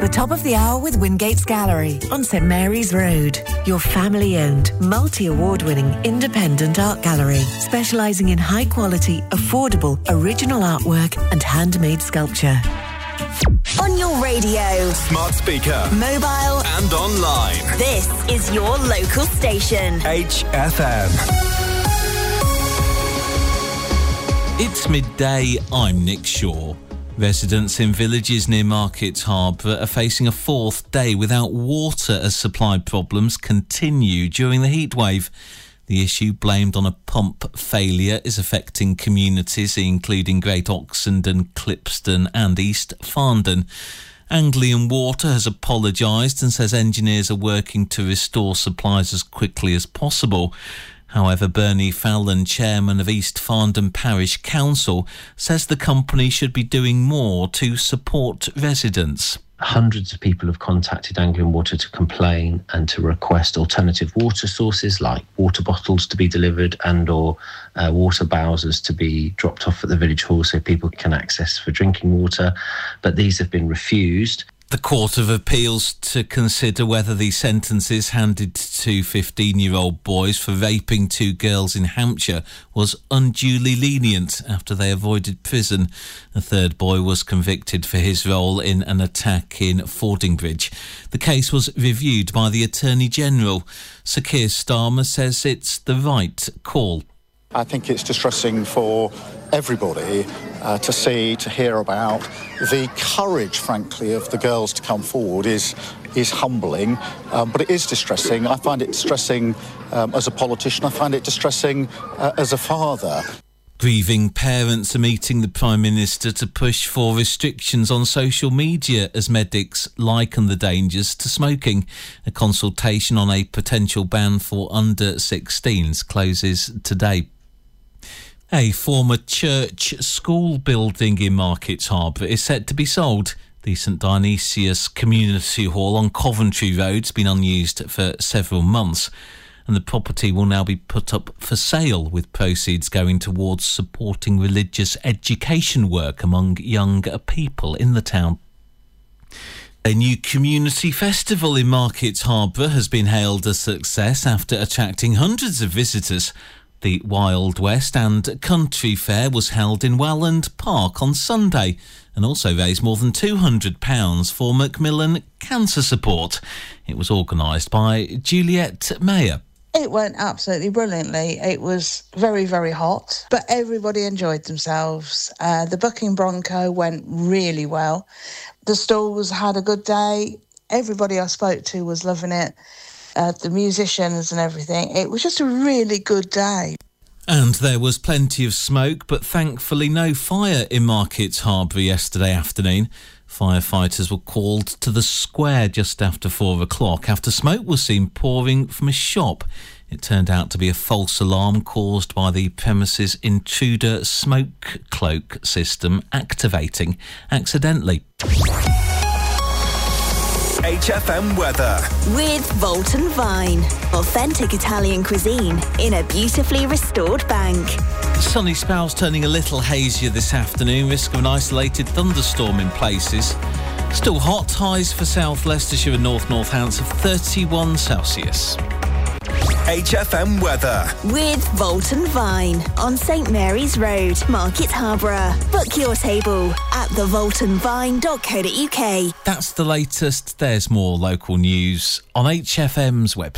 The top of the hour with Wingate's Gallery on St Mary's Road. Your family-owned, multi-award-winning independent art gallery, specialising in high-quality, affordable, original artwork and handmade sculpture. On your radio, smart speaker, mobile and online. This is your local station. HFM. It's midday, I'm Nick Shaw. Residents in villages near Market Harbour are facing a fourth day without water as supply problems continue during the heatwave. The issue, blamed on a pump failure, is affecting communities including Great Oxenden, Clipston and East Farndon. Anglian Water has apologised and says engineers are working to restore supplies as quickly as possible. However, Bernie Fallon, chairman of East Farndon Parish Council, says the company should be doing more to support residents. Hundreds of people have contacted Anglian Water to complain and to request alternative water sources like water bottles to be delivered and or water bowsers to be dropped off at the village hall so people can access for drinking water, but these have been refused. The Court of Appeals to consider whether the sentences handed to 15-year-old boys for raping two girls in Hampshire was unduly lenient after they avoided prison. A third boy was convicted for his role in an attack in Fordingbridge. The case was reviewed by the Attorney General. Sir Keir Starmer says it's the right call. I think it's distressing for everybody to hear about. The courage, frankly, of the girls to come forward is humbling, but it is distressing. I find it distressing as a politician. I find it distressing as a father. Grieving parents are meeting the Prime Minister to push for restrictions on social media as medics liken the dangers to smoking. A consultation on a potential ban for under-16s closes today. A former church school building in Market Harbour is set to be sold. The St Dionysius Community Hall on Coventry Road has been unused for several months, and the property will now be put up for sale, with proceeds going towards supporting religious education work among young people in the town. A new community festival in Market Harbour has been hailed a success after attracting hundreds of visitors. The Wild West and Country Fair was held in Welland Park on Sunday and also raised more than £200 for Macmillan Cancer Support. It was organised by Juliet Mayer. It went absolutely brilliantly. It was very, very hot, but everybody enjoyed themselves. The Bucking Bronco went really well. The stalls had a good day. Everybody I spoke to was loving it. The musicians and everything. It was just a really good day. And there was plenty of smoke, but thankfully no fire in Market Harbour yesterday afternoon. Firefighters were called to the square just after 4 o'clock after smoke was seen pouring from a shop. It turned out to be a false alarm caused by the premises intruder smoke cloak system activating accidentally. HFM weather. With Volton Vine. Authentic Italian cuisine in a beautifully restored bank. Sunny spells turning a little hazier this afternoon. Risk of an isolated thunderstorm in places. Still hot. Highs for South Leicestershire and North Northants of 31 Celsius. HFM weather. With Volton Vine on St Mary's Road, Market Harborough. Book your table at thevoltonvine.co.uk. That's the latest. There's more local news on HFM's website.